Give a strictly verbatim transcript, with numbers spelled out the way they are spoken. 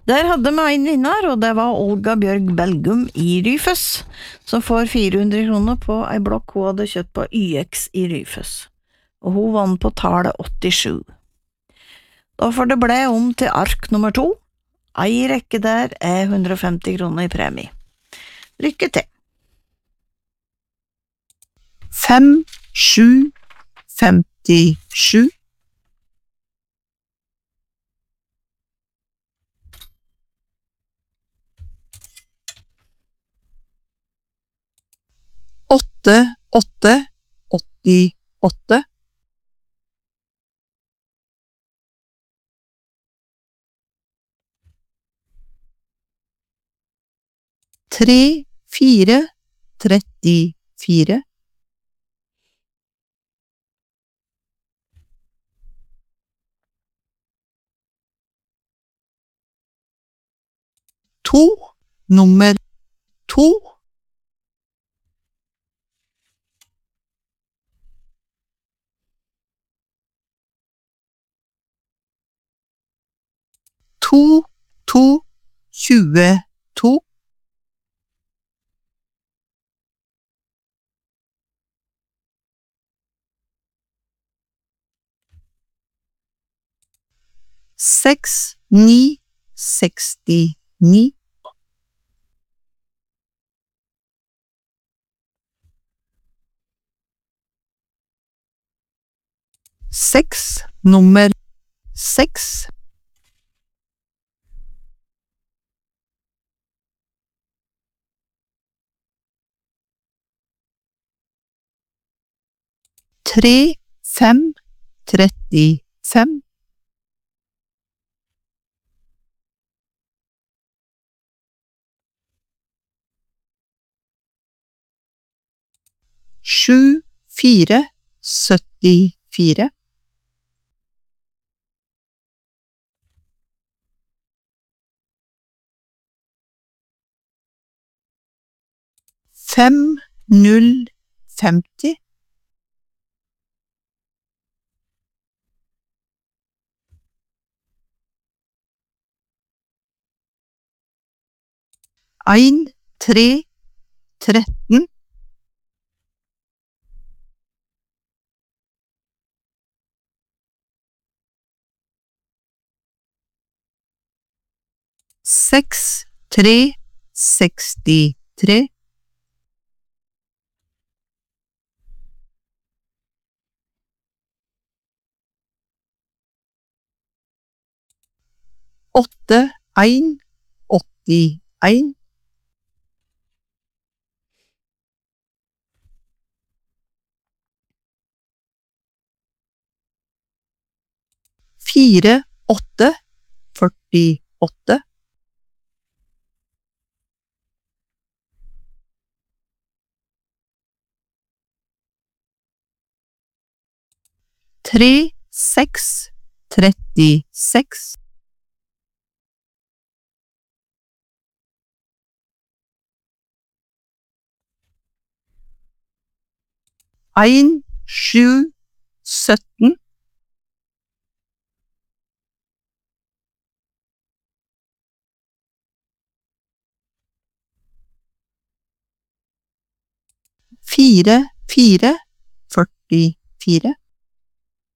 Der hadde vi en vinner, og det var Olga Bjørg Belgum i Ryføs, som får fire hundre kroner på ei blokk hun hadde kjøpt på Y X i Ryføs, og hun vant på tallet åttisju. Da får det ble om til ark nummer to. Ei rekke der er hundre og femti kroner i premie. Lykke til! Fem, sju, femtisju. Åtte, åtte, åttiåtte. Tre, fire, trettifire. To, nummer to. To, to, tjueto. Seks, ni, sekstini. Seks, nummer seks. Tre, fem, trettifem. Sju, fire, syttifire. Fem, null, femti. Ein, tre, tretten. Seks, tre, sekstitre. Åtte, ein, åttien. Fire, åtte, førtiåtte. Tre, seks, trettiseks. Ein, sju, sytten. Fire, fire, førtifire.